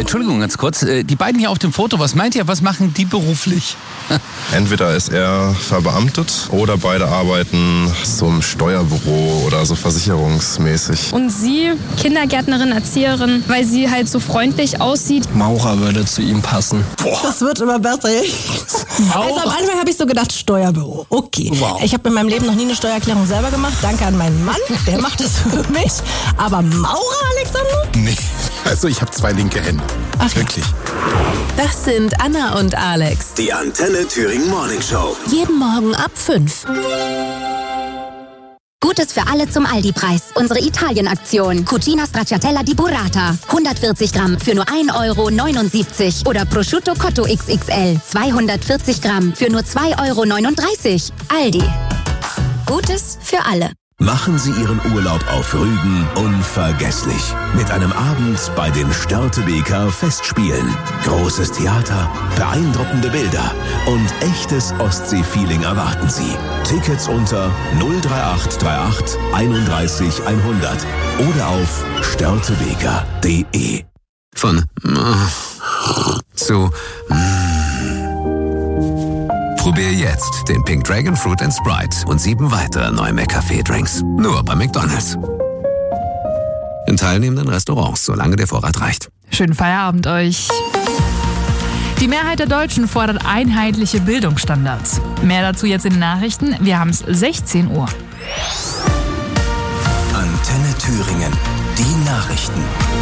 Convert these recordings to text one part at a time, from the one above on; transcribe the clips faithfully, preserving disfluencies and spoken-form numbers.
Entschuldigung, ganz kurz. Die beiden hier auf dem Foto, was meint ihr, was machen die beruflich? Entweder ist er verbeamtet oder beide arbeiten zum Steuerbüro oder so versicherungsmäßig. Und sie, Kindergärtnerin, Erzieherin, weil sie halt so freundlich aussieht. Maurer würde zu ihm passen. Boah. Das wird immer besser. Also am Anfang habe ich so gedacht, Steuerbüro. Okay. Wow. Ich habe in meinem Leben noch nie eine Steuererklärung selber gemacht. Danke an meinen Mann, der macht das für mich. Aber Maurer, Alexander? Nee, also ich habe zwei linke Hände. Ach, wirklich. Das sind Anna und Alex. Die Antenne Thüringen Morning Show. Jeden Morgen ab fünf. Gutes für alle zum Aldi-Preis. Unsere Italien-Aktion. Cucina Stracciatella di Burrata. hundertvierzig Gramm für nur ein Euro neunundsiebzig. Oder Prosciutto Cotto X X L. zweihundertvierzig Gramm für nur zwei Euro neununddreißig. Aldi. Gutes für alle. Machen Sie Ihren Urlaub auf Rügen unvergesslich. Mit einem Abend bei den Störtebeker Festspielen. Großes Theater, beeindruckende Bilder und echtes Ostsee-Feeling erwarten Sie. Tickets unter null drei acht drei acht einunddreißig hundert oder auf störtebeker punkt de. Von zu Probier jetzt den Pink Dragon Fruit and Sprite und sieben weitere neue McCafé-Drinks. Nur bei McDonald's. In teilnehmenden Restaurants, solange der Vorrat reicht. Schönen Feierabend euch. Die Mehrheit der Deutschen fordert einheitliche Bildungsstandards. Mehr dazu jetzt in den Nachrichten. Wir haben es sechzehn Uhr. Antenne Thüringen. Die Nachrichten.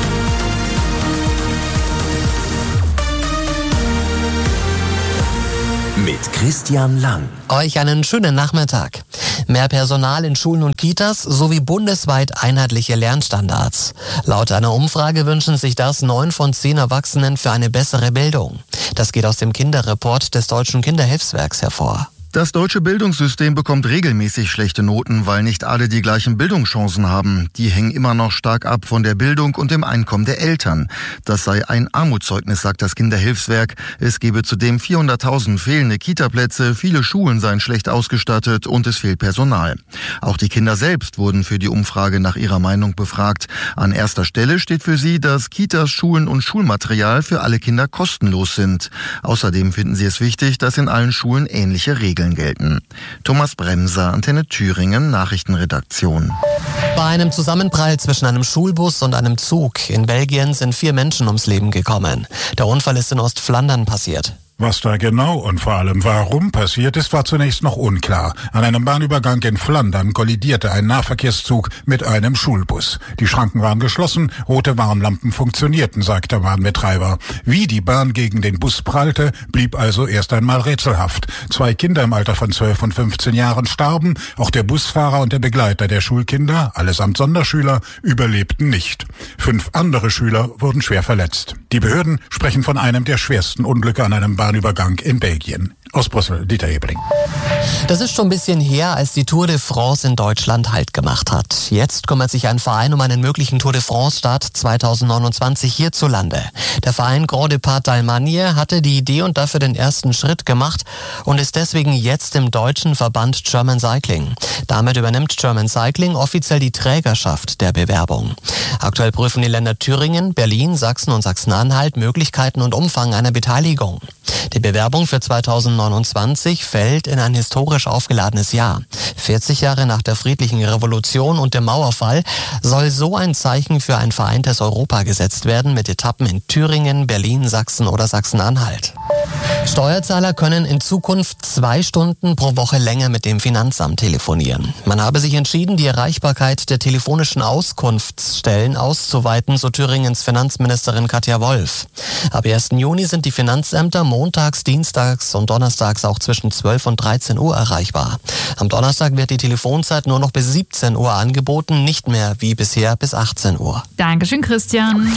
Mit Christian Lang. Euch einen schönen Nachmittag. Mehr Personal in Schulen und Kitas sowie bundesweit einheitliche Lernstandards. Laut einer Umfrage wünschen sich das neun von zehn Erwachsenen für eine bessere Bildung. Das geht aus dem Kinderreport des Deutschen Kinderhilfswerks hervor. Das deutsche Bildungssystem bekommt regelmäßig schlechte Noten, weil nicht alle die gleichen Bildungschancen haben. Die hängen immer noch stark ab von der Bildung und dem Einkommen der Eltern. Das sei ein Armutszeugnis, sagt das Kinderhilfswerk. Es gebe zudem vierhunderttausend fehlende Kitaplätze, viele Schulen seien schlecht ausgestattet und es fehlt Personal. Auch die Kinder selbst wurden für die Umfrage nach ihrer Meinung befragt. An erster Stelle steht für sie, dass Kitas, Schulen und Schulmaterial für alle Kinder kostenlos sind. Außerdem finden sie es wichtig, dass in allen Schulen ähnliche Regeln gelten. Thomas Bremser, Antenne Thüringen, Nachrichtenredaktion. Bei einem Zusammenprall zwischen einem Schulbus und einem Zug in Belgien sind vier Menschen ums Leben gekommen. Der Unfall ist in Ostflandern passiert. Was da genau und vor allem warum passiert ist, war zunächst noch unklar. An einem Bahnübergang in Flandern kollidierte ein Nahverkehrszug mit einem Schulbus. Die Schranken waren geschlossen, rote Warnlampen funktionierten, sagt der Bahnbetreiber. Wie die Bahn gegen den Bus prallte, blieb also erst einmal rätselhaft. Zwei Kinder im Alter von zwölf und fünfzehn Jahren starben, auch der Busfahrer und der Begleiter der Schulkinder, allesamt Sonderschüler, überlebten nicht. Fünf andere Schüler wurden schwer verletzt. Die Behörden sprechen von einem der schwersten Unglücke an einem Bahnübergang in Belgien. Aus Brüssel, Dieter Ebling. Das ist schon ein bisschen her, als die Tour de France in Deutschland Halt gemacht hat. Jetzt kümmert sich ein Verein um einen möglichen Tour de France-Start zweitausendneunundzwanzig hierzulande. Der Verein Grand Départ d'Allemagne hatte die Idee und dafür den ersten Schritt gemacht und ist deswegen jetzt im deutschen Verband German Cycling. Damit übernimmt German Cycling offiziell die Trägerschaft der Bewerbung. Aktuell prüfen die Länder Thüringen, Berlin, Sachsen und Sachsen-Anhalt Möglichkeiten und Umfang einer Beteiligung. Die Bewerbung für zweitausendneunundzwanzig fällt in ein historisch aufgeladenes Jahr. vierzig Jahre nach der friedlichen Revolution und dem Mauerfall soll so ein Zeichen für ein vereintes Europa gesetzt werden mit Etappen in Thüringen, Berlin, Sachsen oder Sachsen-Anhalt. Steuerzahler können in Zukunft zwei Stunden pro Woche länger mit dem Finanzamt telefonieren. Man habe sich entschieden, die Erreichbarkeit der telefonischen Auskunftsstellen auszuweiten, so Thüringens Finanzministerin Katja Wolf. Ab ersten Juni sind die Finanzämter montags, dienstags und donnerstags auch zwischen zwölf und dreizehn Uhr erreichbar. Am Donnerstag wird die Telefonzeit nur noch bis siebzehn Uhr angeboten, nicht mehr wie bisher bis achtzehn Uhr. Dankeschön, Christian.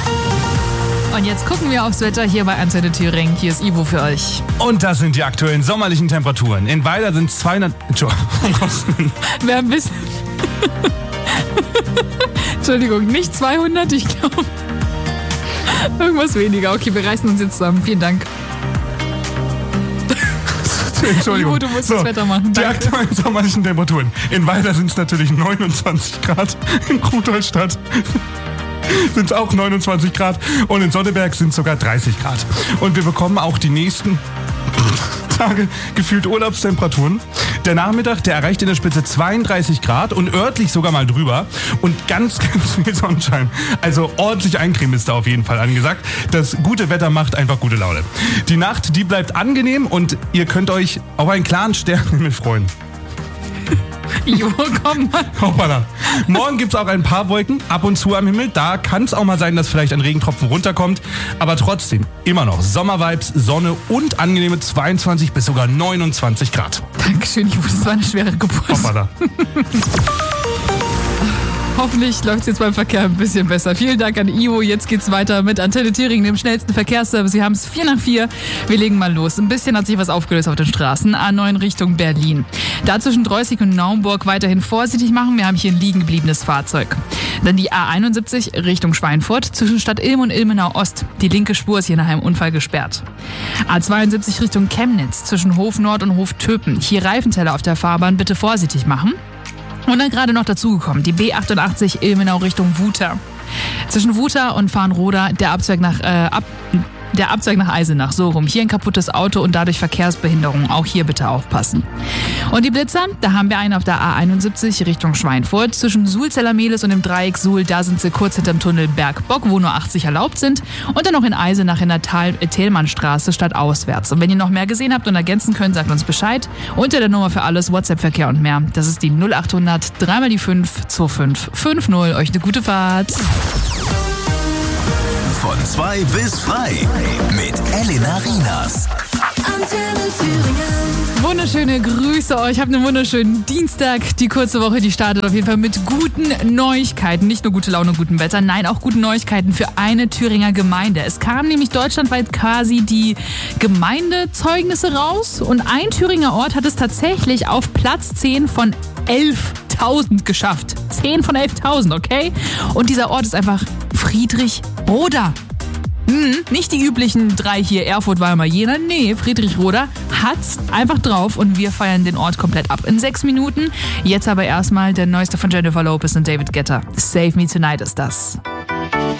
Und jetzt gucken wir aufs Wetter hier bei Antenne Thüringen. Hier ist Ivo für euch. Und das sind die aktuellen sommerlichen Temperaturen. In Weiler sind es zweihundert... Wer ein bisschen... Entschuldigung, nicht zweihundert, ich glaube... Irgendwas weniger. Okay, wir reißen uns jetzt zusammen. Vielen Dank. Entschuldigung. Ivo, du musst so, das Wetter machen. Die Danke. aktuellen sommerlichen Temperaturen. In Weiler sind es natürlich neunundzwanzig Grad. In Rudolstadt sind es auch neunundzwanzig Grad und in Sonneberg sind es sogar dreißig Grad. Und wir bekommen auch die nächsten Tage gefühlt Urlaubstemperaturen. Der Nachmittag, der erreicht in der Spitze zweiunddreißig Grad und örtlich sogar mal drüber und ganz, ganz viel Sonnenschein. Also ordentlich Eincremen ist da auf jeden Fall angesagt. Das gute Wetter macht einfach gute Laune. Die Nacht, die bleibt angenehm und ihr könnt euch auf einen klaren Sternenhimmel freuen. Jo, komm mal. Hoppala. Morgen gibt es auch ein paar Wolken ab und zu am Himmel. Da kann es auch mal sein, dass vielleicht ein Regentropfen runterkommt. Aber trotzdem immer noch Sommervibes, Sonne und angenehme zweiundzwanzig bis sogar neunundzwanzig Grad. Dankeschön, ich wusste, es war eine schwere Geburt. Hoppala. Hoffentlich läuft es jetzt beim Verkehr ein bisschen besser. Vielen Dank an Ivo. Jetzt geht's weiter mit Antenne Thüringen, dem schnellsten Verkehrsservice. Sie haben es vier nach vier. Wir legen mal los. Ein bisschen hat sich was aufgelöst auf den Straßen. A neun Richtung Berlin. Da zwischen Dreußig und Naumburg weiterhin vorsichtig machen. Wir haben hier ein liegen gebliebenes Fahrzeug. Dann die A einundsiebzig Richtung Schweinfurt zwischen Stadt Ilm und Ilmenau Ost. Die linke Spur ist hier nach einem Unfall gesperrt. A zweiundsiebzig Richtung Chemnitz zwischen Hof Nord und Hof Töpen. Hier Reifenteller auf der Fahrbahn. Bitte vorsichtig machen. Und dann gerade noch dazugekommen, die B achtundachtzig Ilmenau Richtung Wuter. Zwischen Wuter und Farnroda der Abzweig nach, äh, ab, der Abzweig nach Eisenach, so rum. Hier ein kaputtes Auto und dadurch Verkehrsbehinderung. Auch hier bitte aufpassen. Und die Blitzer, da haben wir einen auf der A einundsiebzig Richtung Schweinfurt. Zwischen Sulzeller-Mehlis und dem Dreieck Suhl, da sind sie kurz hinterm Tunnel Bergbock, wo nur achtzig erlaubt sind. Und dann noch in Eisenach in der Tal- äh, Thelmannstraße stadtauswärts. Und wenn ihr noch mehr gesehen habt und ergänzen könnt, sagt uns Bescheid. Unter der Nummer für alles, WhatsApp-Verkehr und mehr. Das ist die null achthundert, dreimal die fünf, zwei fünf fünf null. Euch eine gute Fahrt. Von zwei bis frei mit Elena Rienas. Wunderschöne Grüße euch. Habt einen wunderschönen Dienstag. Die kurze Woche, die startet auf jeden Fall mit guten Neuigkeiten. Nicht nur gute Laune und gutem Wetter, nein, auch guten Neuigkeiten für eine Thüringer Gemeinde. Es kamen nämlich deutschlandweit quasi die Gemeindezeugnisse raus und ein Thüringer Ort hat es tatsächlich auf Platz zehn von elftausend geschafft. zehn von elftausend, okay? Und dieser Ort ist einfach Friedrichroda. Hm, nicht die üblichen drei hier, Erfurt, Weimar, Jena. Nee, Friedrichroda hat's einfach drauf und wir feiern den Ort komplett ab in sechs Minuten. Jetzt aber erstmal der neueste von Jennifer Lopez und David Guetta. Save Me Tonight ist das.